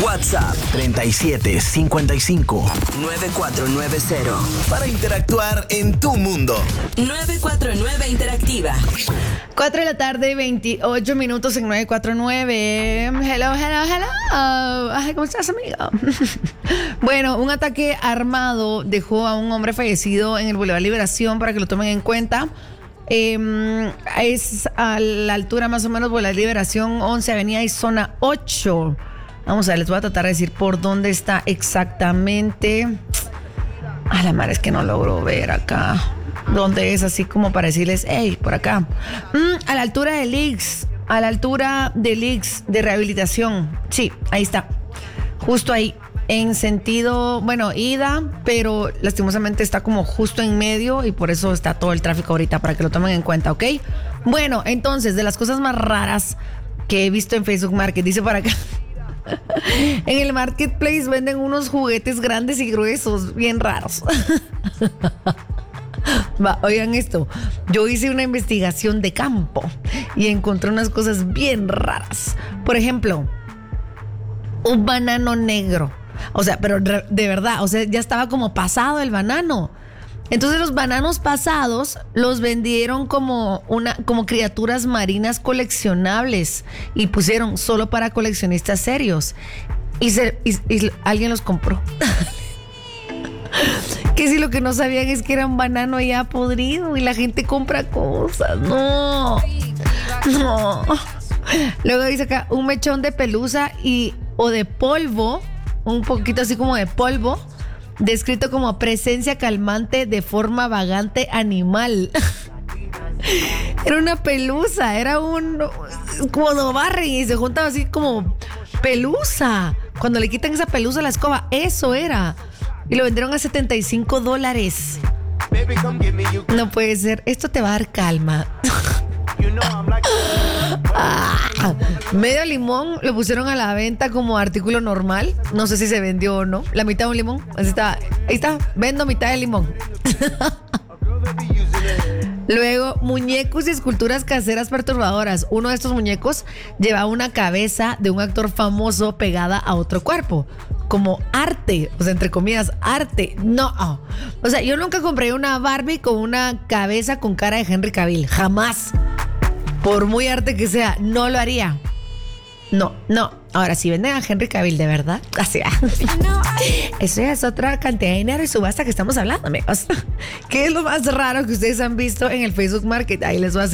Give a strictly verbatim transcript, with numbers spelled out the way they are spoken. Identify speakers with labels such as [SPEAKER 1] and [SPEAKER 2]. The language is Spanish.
[SPEAKER 1] WhatsApp treinta y siete cincuenta y cinco noventa y cuatro noventa para interactuar en tu mundo.
[SPEAKER 2] nueve cuatro nueve Interactiva.
[SPEAKER 3] cuatro de la tarde, veintiocho minutos en nueve cuatro nueve. Hello, hello, hello. Ay, ¿cómo estás, amigo? Bueno, un ataque armado dejó a un hombre fallecido en el Boulevard Liberación, para que lo tomen en cuenta. Eh, es a la altura más o menos Boulevard Liberación, once Avenida y zona ocho. Vamos a ver, les voy a tratar de decir por dónde está exactamente. A la madre, es que no logro ver acá dónde es, así como para decirles, hey, por acá. Mm, a la altura del I X, a la altura del I X de rehabilitación. Sí, ahí está. Justo ahí, en sentido, bueno, ida, pero lastimosamente está como justo en medio y por eso está todo el tráfico ahorita, para que lo tomen en cuenta, ¿ok? Bueno, entonces, de las cosas más raras que he visto en Facebook Market, dice por acá. En el Marketplace venden unos juguetes grandes y gruesos, bien raros. Va, oigan esto. Yo hice una investigación de campo y encontré unas cosas bien raras. Por ejemplo, un banano negro. O sea, pero de verdad, o sea, ya estaba como pasado el banano. Entonces los bananos pasados los vendieron como una, como criaturas marinas coleccionables y pusieron solo para coleccionistas serios. Y, se, y, y alguien los compró. Que si lo que no sabían es que era un banano ya podrido y la gente compra cosas. No, no. Luego dice acá un mechón de pelusa y o de polvo, un poquito así como de polvo, descrito como presencia calmante de forma vagante animal. Era una pelusa, era un... como lo barren y se juntaba así como pelusa. Cuando le quitan esa pelusa a la escoba, eso era. Y lo vendieron a setenta y cinco dólares. No puede ser, esto te va a dar calma. Ah, medio limón lo pusieron a la venta como artículo normal. No sé si se vendió o no. La mitad de un limón. Así está. Ahí está. Vendo mitad de limón. Luego, muñecos y esculturas caseras perturbadoras. Uno de estos muñecos llevaba una cabeza de un actor famoso pegada a otro cuerpo. Como arte. O sea, entre comillas, arte. No. O sea, yo nunca compré una Barbie con una cabeza con cara de Henry Cavill. Jamás. Por muy arte que sea, no lo haría. No, no. Ahora, si venden a Henry Cavill de verdad, así. Eso ya es otra cantidad de dinero y subasta que estamos hablando, amigos. ¿Qué es lo más raro que ustedes han visto en el Facebook Market? Ahí les voy a decir.